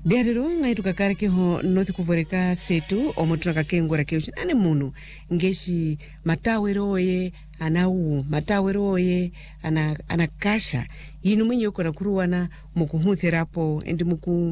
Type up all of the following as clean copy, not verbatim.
Diarero ngai tukakare ke ho nothi kuvoreka fetu omotuna kakengora ke ane munu ngeshi mataweroye mataweroye ana kasha yinu mwenye uko na kuruwana mukuhutherapo endi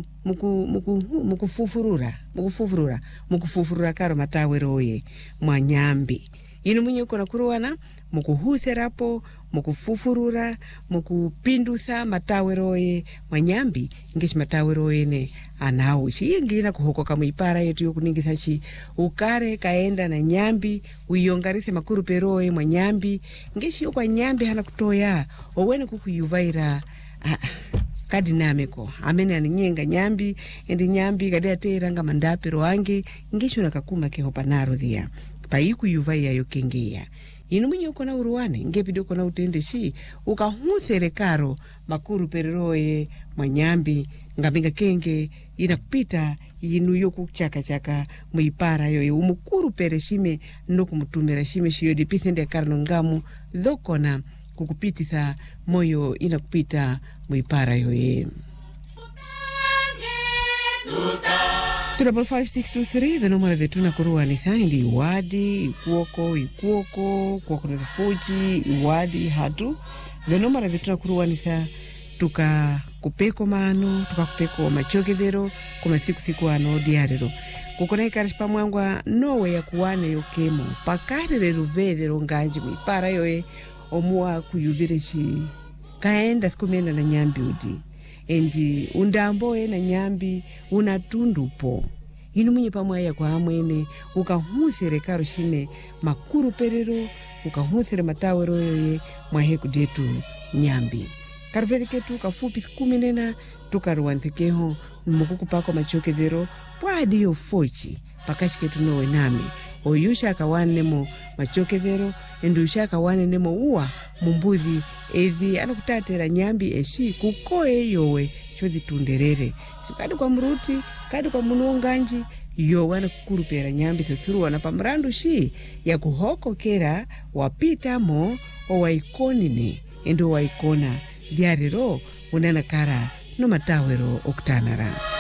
mukufufurura karo mataweroye mwanyambi yinu mwenye uko na kuruwana mukuhutherapo mukufufurura mukupindutha mataweroye mwanyambi ngeshi mataweroye ne anawo shiyengina kuhokoka muipara yetu yokuningitha chi ukare kaenda na nyambi uyongarithe makuru peroye mwanyambi ngeshi yokwa nyambi hana kutoya owene kukuyuvaira kadinamiko amene aninyenga nyambi endi nyambi kadea teiranga mandapero wange ngeshi unakakuma keho panaro dhia paiku yuvai ya yokengeya inu mwenye uko na uruwane ngepi doko na utende shi ukahuthere karo makuru peroye mwanyambi ngambinga kenge ina kupita inu yoku chaka muipara yoye umukuru pereshime noku mutumira shime shiyo dipithende karno ngamu dhokona kukupititha moyo ina kupita muipara yoye. 5623 the number the tuna kuruwa ni thaindi iwadi ikuoko na fuji iwadi hatu the number the tuna kuruwa ni tha tuka kupeko mano tuka kupeko machokethero kuma thiku ano diarero kukona ikarish pamwangwa nowe ya kuwane yokemo pakarire ruvethero nganji muipara yoye omua kuyuvireshi kaenda sikumenda na nyambi udi endi undamboe na nyambi unatundupo inu mwenye pamwaya kwa hamwene ukahuthere karo shime makuru perero ukahuthere matawero yoye mwaheku detu nyambi karvediketu kafupi 10 nena tukaruwanthekeho mukukupako machokethero pwadi yo fochi pakashiketu nowe nami oyusha akawanemo machokethero endusha akawanemo uwa mumbuthi ethi anakutatera nyambi eshi kukoe yowe chodhi tunderere sikadi kwa mruti kadi kwa munonganji yowe anakukurupera nyambi thuthuruwa na pamrandu shi ya kuhoko kera wapita mo owaikonine endo waikona diarero unana kara no matawero oktanara.